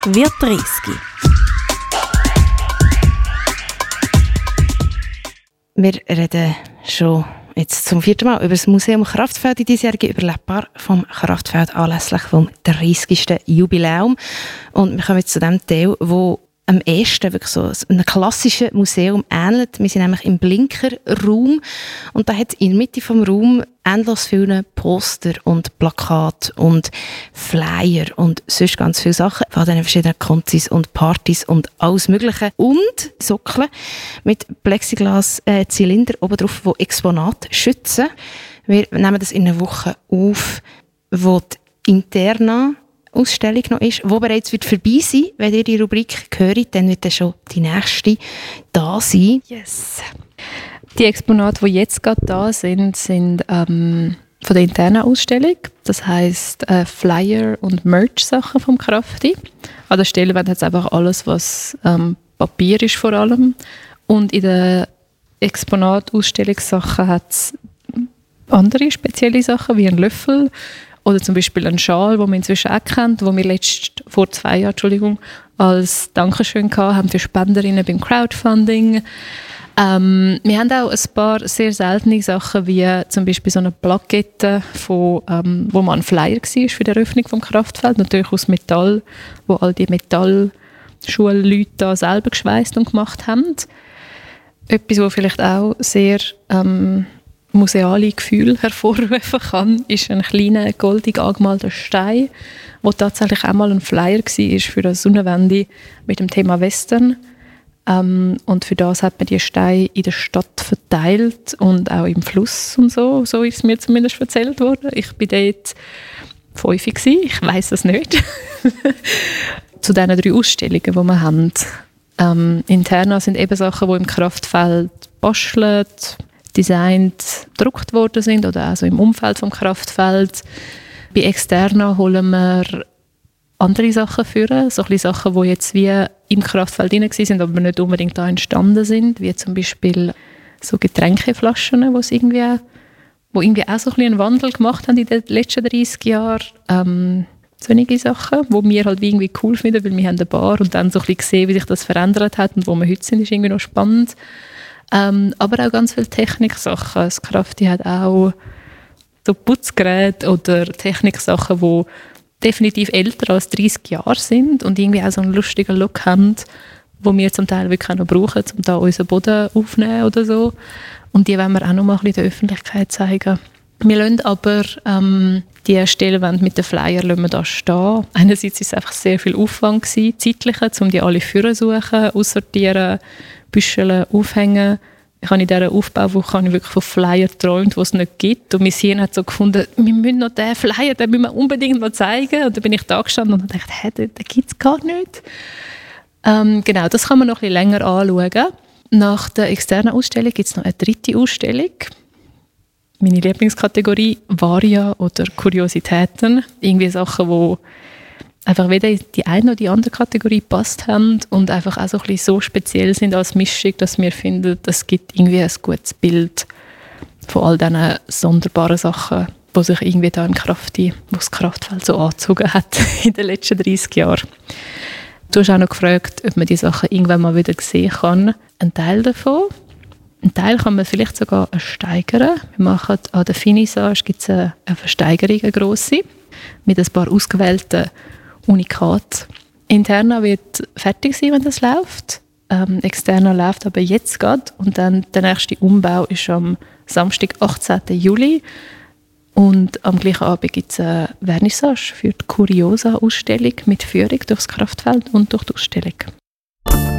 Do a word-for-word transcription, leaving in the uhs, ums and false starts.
wird dreißig. Wir reden schon jetzt zum vierten Mal über das Museum Kraftfeld, die diesjährige Überlebbar vom Kraftfeld anlässlich vom dreißigsten Jubiläum. Und wir kommen jetzt zu dem Teil, wo am ehesten wirklich so einem klassischen Museum ähnelt. Wir sind nämlich im Blinker-Raum und da hat in der Mitte des Raums endlos viele Poster und Plakate und Flyer und sonst ganz viele Sachen von diesen verschiedenen Konzis und Partys und alles Mögliche. Und Sockeln mit Plexiglas-Zylinder oben drauf, die Exponate schützen. Wir nehmen das in einer Woche auf, wo die Interna Ausstellung noch ist, die bereits wird vorbei sein. Wenn ihr die Rubrik hört, dann wird dann schon die nächste da sein. Yes. Die Exponate, die jetzt gerade da sind, sind ähm, von der internen Ausstellung. Das heisst äh, Flyer und Merch-Sachen vom Krafti. An der Stelle hat es einfach alles, was ähm, Papier ist vor allem. Und in der Exponat-Ausstellungssachen hat es andere spezielle Sachen, wie ein Löffel, oder zum Beispiel einen Schal, den man inzwischen auch kennt, den wir letzt, vor zwei Jahren Entschuldigung, als Dankeschön gehabt haben für Spenderinnen beim Crowdfunding. Ähm, wir haben auch ein paar sehr seltene Sachen, wie zum Beispiel so eine Plakette, von, ähm, wo man ein Flyer war für die Eröffnung des Kraftfelds, natürlich aus Metall, wo all die Metallschulleute da selber geschweißt und gemacht haben. Etwas, was vielleicht auch sehr ähm, museale Gefühle hervorrufen kann, ist ein kleiner goldig angemalter Stein, der tatsächlich auch mal ein Flyer war für eine Sonnenwende mit dem Thema Western. Ähm, und für das hat man die Steine in der Stadt verteilt und auch im Fluss und so, so ist es mir zumindest erzählt worden. Ich war dort fünf gewesen, ich weiss es nicht. Zu diesen drei Ausstellungen, die wir haben. Ähm, interna sind eben Sachen, die im Kraftfeld bastelt, designt, gedruckt worden sind oder also im Umfeld vom Kraftfeld. Bei externa holen wir andere Sachen führen, so ein Sachen, die jetzt wie im Kraftfeld drin waren, aber nicht unbedingt da entstanden sind, wie zum Beispiel so Getränkeflaschen, die irgendwie, wo irgendwie auch so ein einen Wandel gemacht haben in den letzten dreißig Jahren. Ähm, solche Sachen, die wir halt irgendwie cool finden, weil wir haben eine Bar und dann so ein bisschen gesehen, wie sich das verändert hat und wo wir heute sind, ist irgendwie noch spannend. Ähm, aber auch ganz viele Techniksachen. Das Krafti hat auch so Putzgeräte oder Techniksachen, die definitiv älter als dreißig Jahre sind und irgendwie auch so einen lustigen Look haben, den wir zum Teil wirklich auch noch brauchen, um da unseren Boden aufzunehmen oder so. Und die wollen wir auch noch mal ein bisschen der Öffentlichkeit zeigen. Wir lassen aber ähm, die Stellwände mit den Flyer lassen wir da stehen. Einerseits war es einfach sehr viel Aufwand gewesen, zeitlicher, um die alle führen suchen, aussortieren, büscheln, aufhängen. Ich habe in dieser Aufbauwoche habe ich wirklich von Flyer geträumt, die es nicht gibt. Und mein Hirn hat so gefunden, wir müssen noch diesen Flyer, den müssen wir unbedingt noch zeigen. Und dann bin ich da gestanden und dachte, hä, den, den gibt es gar nicht. Ähm, genau, das kann man noch ein bisschen länger anschauen. Nach der externen Ausstellung gibt es noch eine dritte Ausstellung. Meine Lieblingskategorie, Varia oder Kuriositäten. Irgendwie Sachen, die einfach weder die eine oder die andere Kategorie gepasst haben und einfach auch so ein bisschen so speziell sind als Mischung, dass wir finden, das gibt irgendwie ein gutes Bild von all diesen sonderbaren Sachen, die sich irgendwie da im Krafti, wo das Kraftfeld so angezogen hat in den letzten dreißig Jahren. Du hast auch noch gefragt, ob man die Sachen irgendwann mal wieder sehen kann. Ein Teil davon. Ein Teil kann man vielleicht sogar steigern. Wir machen an der Finissage gibt es eine, eine Versteigerung, eine grosse, mit ein paar ausgewählten Unikat. Interna wird fertig sein, wenn das läuft. Ähm, externa läuft aber jetzt gerade. Und dann der nächste Umbau ist am Samstag, achtzehnten Juli. Und am gleichen Abend gibt es eine Vernissage für die Curiosa-Ausstellung mit Führung durchs Kraftfeld und durch die Ausstellung.